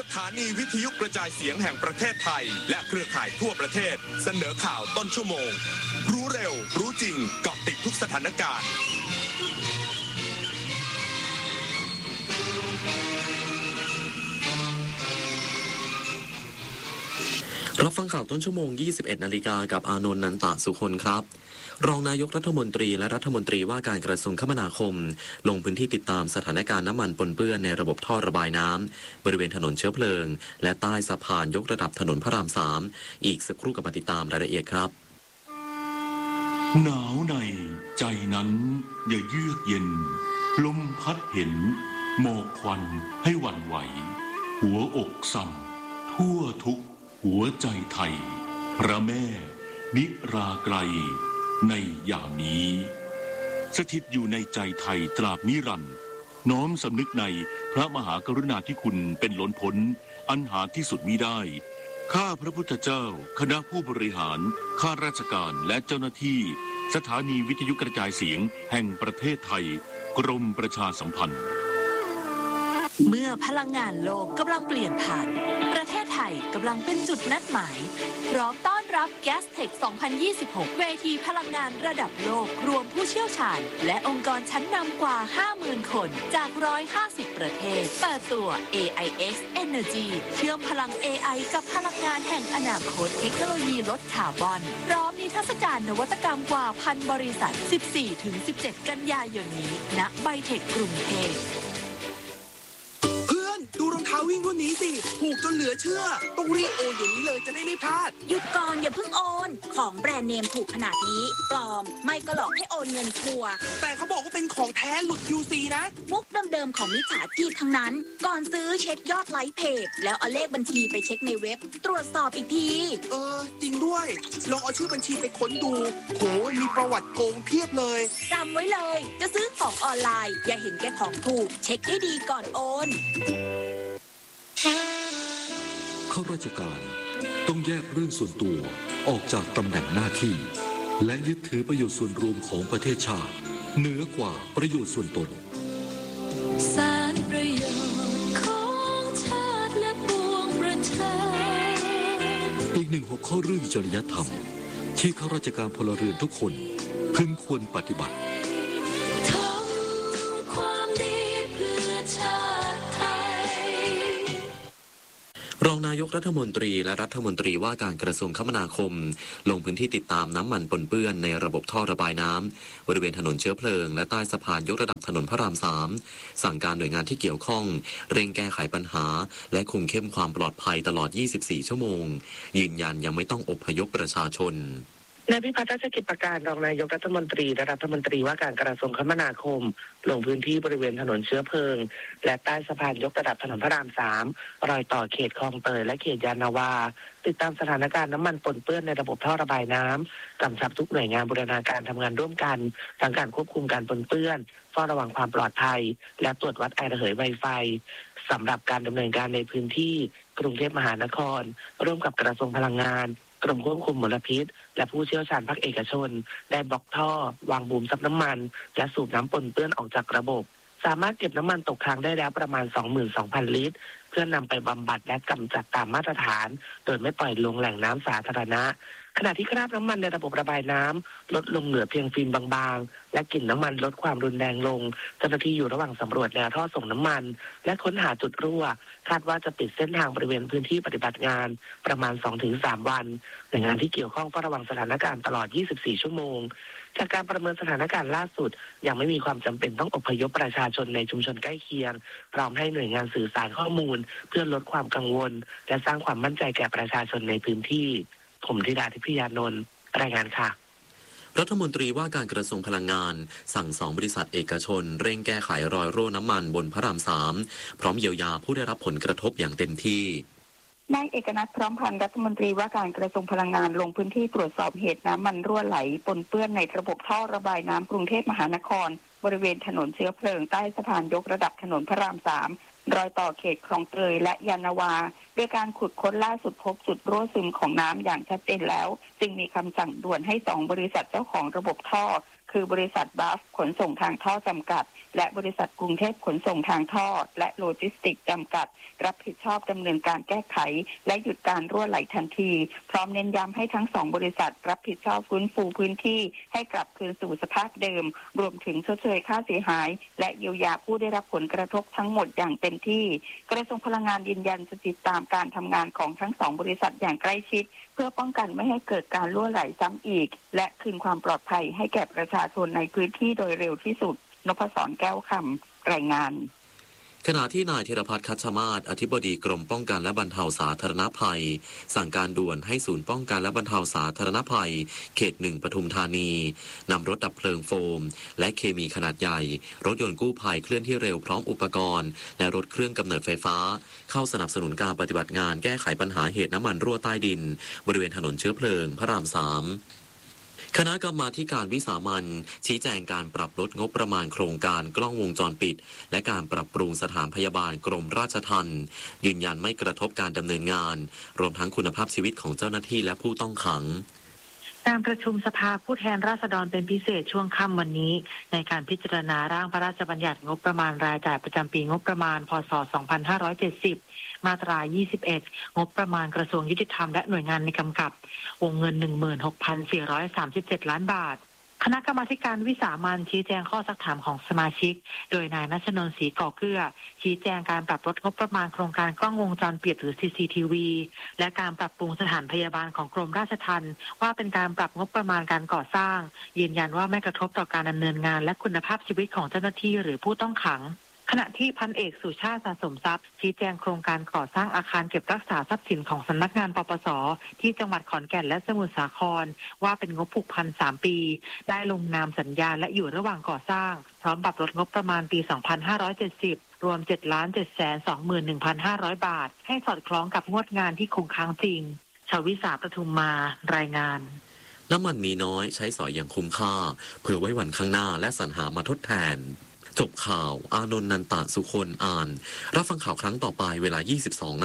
ถานีวิทยุกระจายเสียงแห่งประเทศไทยและเครือข่ายทั่วประเทศเสนอข่าวต้นชั่วโมงรู้เร็วรู้จริงเกาะติดทุกสถานการณ์รับฟังข่าวต้นชั่วโมง 21 นาฬิกากับอานนท์ นันตะสุคนครับรองนายกรัฐมนตรีและรัฐมนตรีว่าการกระทรวงคมนาคมลงพื้นที่ติดตามสถานการณ์น้ำมันปนเปื้อนในระบบท่อระบายน้ำบริเวณถนนเชื้อเพลิงและใต้สะพานยกระดับถนนพระราม 3อีกสักครู่กับมาติดตามรายละเอียดครับหนาวในใจนั้นอย่าเยือกเย็นลมพัดเห็นหมอกควันให้หวั่นไหวหัวอกสั่นทั่วทุกหัวใจไทยพระแม่นิราไกรในยามนี้สถิตอยู่ในใจไทยตราบนิรันดร์น้อมสำนึกในพระมหากรุณาธิคุณเป็นล้นพ้นอันหาที่สุดมิได้ข้าพระพุทธเจ้าคณะผู้บริหารข้าราชการและเจ้าหน้าที่สถานีวิทยุกระจายเสียงแห่งประเทศไทยกรมประชาสัมพันธ์เมื่อพลังงานโลกกำลังเปลี่ยนผ่านประเทศไทยกำลังเป็นจุดนัดหมายพร้อมต้อนรับ Gastech 2026 เวทีพลังงานระดับโลกรวมผู้เชี่ยวชาญและองค์กรชั้นนำกว่า 50,000 คนจาก 150 ประเทศเปิดตัว AIX Energy เชื่อมพลัง AI กับพลังงานแห่งอนาคตเทคโนโลยีลดคาร์บอนพร้อมนิทรรศการนวัตกรรมกว่า 1,000 บริษัท 14-17 กันยายนนี้ณไบเทคกรุงเทพดูรองเท้าวิ่งรุ่นนี้สิถูกจนเหลือเชื่อต้องรีบโอนเดี๋ยวนี้เลยจะได้ไม่พลาดหยุดก่อนอย่าเพิ่งโอนของแบรนด์เนมถูกขนาดนี้ปลอมไม่ก็หลอกให้โอนเงินชัวร์แต่เขาบอกว่าเป็นของแท้หลุด QC นะมุกเดิมๆของมิจฉาชีพทั้งนั้นก่อนซื้อเช็คยอดไลค์เพจแล้วเอาเลขบัญชีไปเช็คในเว็บตรวจสอบอีกทีจริงด้วยลองเอาชื่อบัญชีไปค้นดูโหมีประวัติโกงเพียบเลยจำไว้เลยจะซื้อของออนไลน์อย่าเห็นแก่ของถูกเช็คให้ดีก่อนโอนข้าราชการต้องแยกเรื่องส่วนตัวออกจากตำแหน่งหน้าที่และยึดถือประโยชน์ส่วนรวมของประเทศชาติเหนือกว่าประโยชน์ส่วนตนสารประโยชน์ของชาติและปวงประชาอีกหนึ่งหัวข้อเรื่องจริยธรรมที่ข้าราชการพลเรือนทุกคนพึงควรปฏิบัติทำความดีเพื่อชาติไทยรองนายกรัฐมนตรีและรัฐมนตรีว่าการกระทรวงคมนาคมลงพื้นที่ติดตามน้ำมันปนเปื้อนในระบบท่อระบายน้ำบริเวณถนนเชื้อเพลิงและใต้สะพานยกระดับถนนพระราม 3สั่งการหน่วยงานที่เกี่ยวข้องเร่งแก้ไขปัญหาและคุมเข้มความปลอดภัยตลอด 24 ชั่วโมงยืนยันยังไม่ต้องอพยพประชาชนนายพิพัฒน์ รัชกิจประการรองนายกรัฐมนตรีและรัฐมนตรีว่าการกระทรวงคมนาคมลงพื้นที่บริเวณถนนเชื้อเพลิงและใต้สะพานยกระดับถนนพระราม 3รอยต่อเขตคลองเตยและเขตยานนาวาติดตามสถานการณ์น้ำมันปนเปื้อนในระบบท่อระบายน้ำกำชับทุกหน่วยงานบูรณาการทำงานร่วมกันทั้งการควบคุมการปนเปื้อนเฝ้าระวังความปลอดภัยและตรวจวัดไอระเหยไวไฟสำหรับการดำเนินการในพื้นที่กรุงเทพมหานครร่วมกับกระทรวงพลังงานกรมควบคุมมลพิษและผู้เชี่ยวชาญภาคเอกชนได้บล็อกท่อวางบูมซับน้ำมันและสูบน้ำปนเปื้อนออกจากระบบสามารถเก็บน้ำมันตกค้างได้แล้วประมาณ 22,000 ลิตรเพื่อนำไปบำบัดและกำจัดตามมาตรฐานโดยไม่ปล่อยลงแหล่งน้ำสาธารณะขณะที่คราบน้ำมันในระบบระบายน้ำลดลงเหลือเพียงฟิล์มบางๆและกลิ่นน้ำมันลดความรุนแรงลงเจ้าหน้าที่อยู่ระหว่างสำรวจแนวท่อส่งน้ำมันและค้นหาจุดรั่วคาดว่าจะปิดเส้นทางบริเวณพื้นที่ปฏิบัติงานประมาณ 2-3 วันหน่วยงานที่เกี่ยวข้องเฝ้าระวังสถานการณ์ตลอด 24 ชั่วโมงจากการประเมินสถานการณ์ล่าสุดยังไม่มีความจำเป็นต้องอพยพประชาชนในชุมชนใกล้เคียงพร้อมให้หน่วยงานสื่อสารข้อมูลเพื่อลดความกังวลและสร้างความมั่นใจแก่ประชาชนในพื้นที่ผมธิดาทิพยานนท์รายงานค่ะรัฐมนตรีว่าการกระทรวงพลังงานสั่ง2บริษัทเอกชนเร่งแก้ไขรอยรั่วน้ำมันบนพระราม 3พร้อมเยียวยาผู้ได้รับผลกระทบอย่างเต็มที่นายเอกนัทพร้อมพันธ์รัฐมนตรีว่าการกระทรวงพลังงานลงพื้นที่ตรวจสอบเหตุน้ำมันรั่วไหลปนเปื้อนในระบบท่อระบายน้ำกรุงเทพมหานครบริเวณถนนเชื้อเพลิงใต้สะพานยกระดับถนนพระราม 3รอยต่อเขตคลองเตยและยานนาวาด้วยการขุดค้นล่าสุดพบจุดรั่วซึมของน้ำอย่างชัดเจนแล้วจึงมีคำสั่งด่วนให้2บริษัทเจ้าของระบบท่อคือบริษัทบัฟขนส่งทางท่อจำกัดและบริษัทกรุงเทพขนส่งทางทอดและโลจิสติกส์จำกัดรับผิดชอบดำเนินการแก้ไขและหยุดการรั่วไหลทันทีพร้อมเน้นย้ำให้ทั้ง2บริษัทรับผิดชอบฟื้นฟูพื้นที่ให้กลับคืนสู่สภาพเดิมรวมถึงชดเชยค่าเสียหายและเยียวยาผู้ได้รับผลกระทบทั้งหมดอย่างเต็มที่กระทรวงพลังงานยืนยันจะติดตามการทำงานของทั้ง2บริษัทอย่างใกล้ชิดเพื่อป้องกันไม่ให้เกิดการรั่วไหลซ้ำอีกและคืนความปลอดภัยให้แก่ประชาชนในพื้นที่โดยเร็วที่สุดนพศรแก้วคำรายงานขณะที่นายธีรพัฒน์คัชมาศอธิบดีกรมป้องกันและบรรเทาสาธารณภัยสั่งการด่วนให้ศูนย์ป้องกันและบรรเทาสาธารณภัยเขต1ปทุมธานีนำรถดับเพลิงโฟมและเคมีขนาดใหญ่รถยนต์กู้ภัยเคลื่อนที่เร็วพร้อมอุปกรณ์และรถเครื่องกำเนิดไฟฟ้าเข้าสนับสนุนการปฏิบัติงานแก้ไขปัญหาเหตุน้ำมันรั่วใต้ดินบริเวณถนนเชื้อเพลิงพระราม3คณะกรรมาธิการวิสามัญชี้แจงการปรับลดงบประมาณโครงการกล้องวงจรปิดและการปรับปรุงสถานพยาบาลกรมราชทัณฑ์ยืนยันไม่กระทบการดำเนินงานรวมทั้งคุณภาพชีวิตของเจ้าหน้าที่และผู้ต้องขังการประชุมสภาผู้แทนราษฎรเป็นพิเศษช่วงค่ำวันนี้ในการพิจารณาร่างพระราชบัญญัติงบประมาณรายจ่ายประจำปีงบประมาณพ.ศ. 2570มาตรา 21 งบประมาณกระทรวงยุติธรรมและหน่วยงานในกำกับวงเงิน 16,437 ล้านบาทคณะกรรมาธิการวิสามัญชี้แจงข้อซักถามของสมาชิกโดยนายณัชนนท์ ศรีก่อเกลือชี้แจงการปรับลดงบประมาณโครงการกล้องวงจรปิดหรือ CCTV และการปรับปรุงสถานพยาบาลของกรมราชทัณฑ์ว่าเป็นการปรับงบประมาณการก่อสร้างยืนยันว่าไม่กระทบต่อการดำเนินงานและคุณภาพชีวิตของเจ้าหน้าที่หรือผู้ต้องขังขณะที่พันเอกสุชาติสะสมทรัพย์ชี้แจงโครงการก่อสร้างอาคารเก็บรักษาทรัพย์สินของสำนักงานปปส.ที่จังหวัดขอนแก่นและสมุทรสาครว่าเป็นงบผูกพัน3 ปีได้ลงนามสัญญาและอยู่ระหว่างก่อสร้างพร้อมปรับลดงบประมาณปี 2570 รวม 7,721,500 บาทให้สอดคล้องกับงวดงานที่คงค้างจริงชวิสาปทุมมารายงานน้ำมันมีน้อยใช้สอยอย่างคุ้มค่าเพื่อไว้วันข้างหน้าและสรรหามาทดแทนจบข่าวอานนท์นันตะสุคนอ่านรับฟังข่าวครั้งต่อไปเวลา 22:00 น.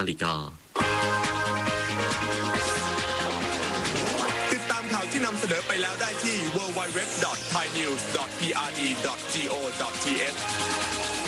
ติดตามข่าวที่นำเสนอไปแล้วได้ที่ www.thainews.prd.go.th